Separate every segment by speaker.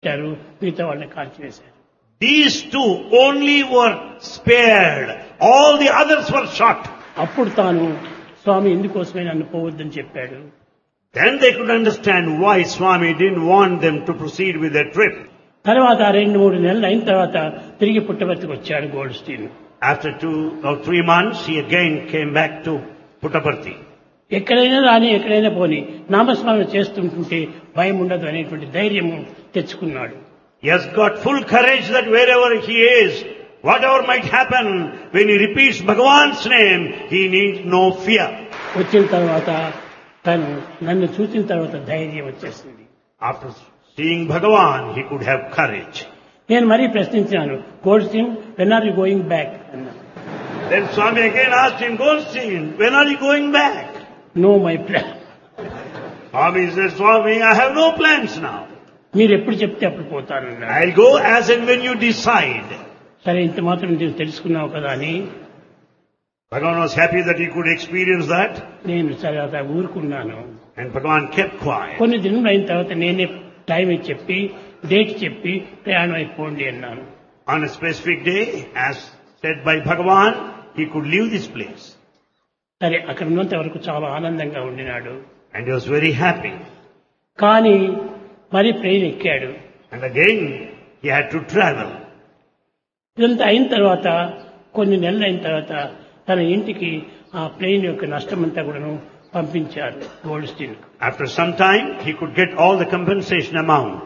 Speaker 1: పెట్టారు, మిగతా వాళ్ళని కాల్చివేశారు.
Speaker 2: These two only were spared. All the others were shot.
Speaker 1: అప్పుడు తాను స్వామి ఇందుకోసమే నన్ను పోవద్దని చెప్పాడు.
Speaker 2: Then they could understand why Swami didn't want them to proceed with their trip.
Speaker 1: తర్వాత 2-3 నెలలు అయిన తర్వాత తిరిగి పుట్టపర్తికి వచ్చాడు Goldstein.
Speaker 2: After 2 or 3 months, he again came back to Puttaparthi.
Speaker 1: ఎక్కడైనా రాని ఎక్కడైనా పోని నామస్మరణ చేస్తుంటుంటే భయం ఉండదు అనేటువంటి ధైర్యం తెచ్చుకున్నాడు.
Speaker 2: He has got full courage that wherever he is, whatever might happen, when he repeats Bhagavan's name, he needs no fear.
Speaker 1: వచ్చిన తర్వాత తను నన్ను చూసిన తర్వాత ధైర్యం వచ్చేసింది.
Speaker 2: After seeing Bhagavan, he could have courage.
Speaker 1: నేను మరీ ప్రశ్నించాను, Goldstein when are you going back అన్నా.
Speaker 2: Then Swami again asked him, Goldstein, when are you going back?
Speaker 1: No my plan.
Speaker 2: Swami said, Swami, I have no plans now.
Speaker 1: మీరు ఎప్పుడు చెప్తే అప్పుడు పోతానన్నాడు.
Speaker 2: I'll go as and when you decide.
Speaker 1: సరే ఇంత మాత్రం నేను తెలుసుకున్నావు కదా అని
Speaker 2: Bhagavan was happy that he could experience that.
Speaker 1: నేను సరే అలా ఊరుకున్నాను.
Speaker 2: And Bhagavan kept quiet.
Speaker 1: కొన్ని దినం అయిన తర్వాత నేనే టైం చెప్పి డేట్ చెప్పి ప్రయాణం అయిపోండి అన్నాను.
Speaker 2: On a specific day, as said by Bhagavan, he could leave this place.
Speaker 1: సరే అక్కడ ఉన్నంత వరకు చాలా ఆనందంగా ఉండినాడు.
Speaker 2: And he was very happy.
Speaker 1: కానీ మరి ప్లేన్ ఎక్కాడు.
Speaker 2: And again, he had to travel.
Speaker 1: ఇదంతా అయిన తర్వాత కొన్ని నెలలు అయిన తర్వాత తన ఇంటికి ఆ ప్లేన్ యొక్క నష్టమంతా కూడాను పంపించారు Goldstein.
Speaker 2: After some time, he could get all the compensation amount.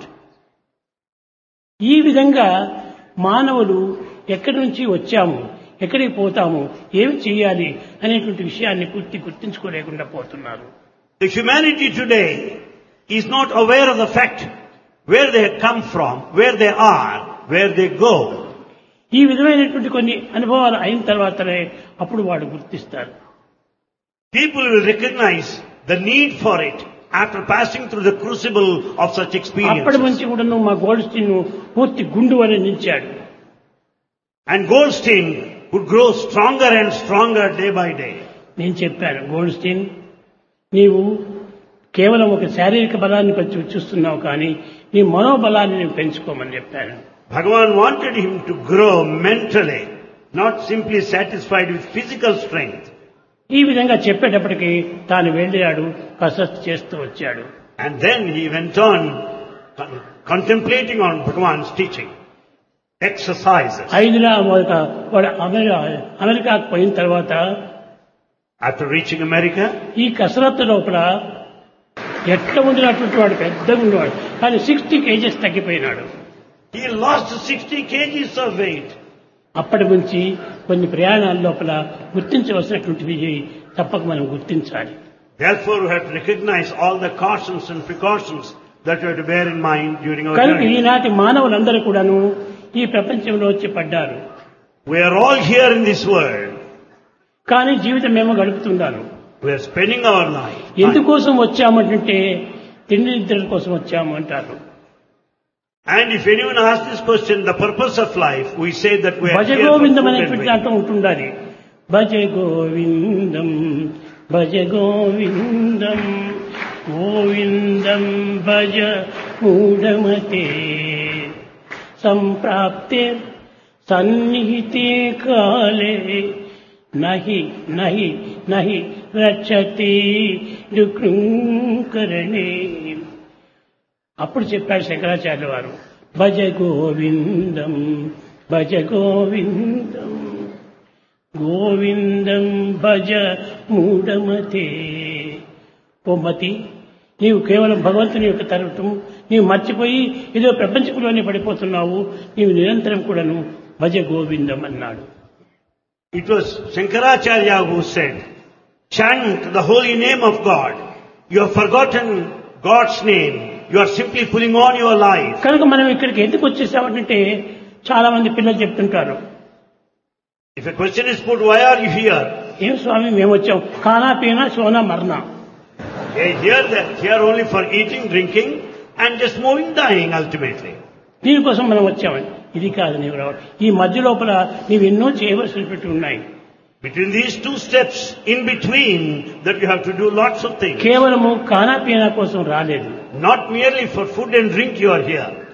Speaker 1: ఈ విధంగా మానవులు ఎక్కడి నుంచి వచ్చాము, ఎక్కడికి పోతాము, ఏమి చేయాలి అనేటువంటి విషయాన్ని పూర్తి గుర్తించుకోలేకుండా పోతున్నారు.
Speaker 2: The humanity today is not aware of the fact where they come from, where they are, where they go.
Speaker 1: ఈ విధమైనటువంటి కొన్ని అనుభవాలు అయిన తర్వాతనే అప్పుడు వాడు గుర్తిస్తారు.
Speaker 2: People will recognize the need for it after passing through the crucible of such
Speaker 1: అప్పటి
Speaker 2: experiences.
Speaker 1: నుంచి కూడా మా గోల్డ్స్టీన్ పూర్తి గుండు అని నిలిచాడు.
Speaker 2: And Goldstein would grow stronger and stronger day by day.
Speaker 1: నేను చెప్పాను, గోల్డ్స్టీన్ నీవు కేవలం ఒక శారీరక బలాన్ని చూస్తున్నావు కానీ నీ మనోబలాన్ని నేను పెంచుకోమని చెప్పాను.
Speaker 2: Bhagavan wanted him to grow mentally, not simply satisfied with physical strength.
Speaker 1: ఈ విధంగా చెప్పేటప్పటికి తాను వెళ్ళాడు, కసరత్తు చేస్తూ వచ్చాడు.
Speaker 2: And then he went on contemplating on Bhagavan's teaching, exercises.
Speaker 1: వాడు అమెరికాకు పోయిన తర్వాత
Speaker 2: After reaching America,
Speaker 1: ఈ కసరత్తు లోపల ఎట్లా ఉండినటువంటి వాడు పెద్దగా ఉండేవాడు, కానీ 60 kgs తగ్గిపోయినాడు.
Speaker 2: he lost 60 kgs of weight.
Speaker 1: అప్పటి నుంచి కొన్ని ప్రయాణాల లోపల గుర్తించవలసినటువంటివి తప్పక మనం గుర్తించాలి.
Speaker 2: Therefore, we have to recognize all the cautions and precautions that we have to bear in mind during our
Speaker 1: కనుక
Speaker 2: journey.
Speaker 1: ఈనాటి మానవులందరూ కూడాను ఈ ప్రపంచంలో వచ్చి పడ్డారు.
Speaker 2: We are all here in this world.
Speaker 1: కానీ జీవితం మేము గడుపుతున్నాను.
Speaker 2: We are spending our life.
Speaker 1: ఎందుకోసం వచ్చామంటే తిండి నిద్రల కోసం వచ్చాము అంటారు.
Speaker 2: And if anyone asks this question, the purpose of life, we say that we are
Speaker 1: Bhaja
Speaker 2: here for
Speaker 1: Govindam
Speaker 2: food and
Speaker 1: అనేటువంటి
Speaker 2: drink.
Speaker 1: దాంట్లో ఉంటుండాలి. భజ గోవిందం భజ గోవిందం గోవిందం భజ మూఢమతే సంప్రాప్తే సన్నిహితే కాలే నహి నహి నహి రక్షతే దుఃఖకరణే. అప్పుడు చెప్పాడు శంకరాచార్యుల వారు, భజ గోవిందం భజ గోవిందం గోవిందం భజ మూఢమతే. ఓ మతి, నీవు కేవలం భగవంతుని యొక్క తరగటం నీవు మర్చిపోయి ఏదో ప్రపంచంలోనే పడిపోతున్నావు, నీవు నిరంతరం కూడాను భజ గోవిందం అన్నాడు.
Speaker 2: It was Shankaracharya who said, chant the holy name of God. You have forgotten God's name. You are simply pulling on your life.
Speaker 1: కనుక మనం ఇక్కడికి ఎందుకు వచ్చేసామంటే చాలా మంది పిల్లలు చెప్తుంటారు,
Speaker 2: If a question is put, why are you here?
Speaker 1: ఏం స్వామి మేము వచ్చాం ఖానా పీనా Sona మర్నా,
Speaker 2: Here only for eating, drinking, and just moving, dying ultimately.
Speaker 1: దీనికోసం మనం వచ్చామని. ఇది కాదు నీవు రావడం. ఈ మధ్య లోపల నీవు ఎన్నో చేయవలసినటువంటి ఉన్నాయి.
Speaker 2: Between these two steps, in between, that you have to do lots of things.
Speaker 1: కేవలము ఖానా పీనా కోసం రాలేదు.
Speaker 2: Not merely for food and drink you are here.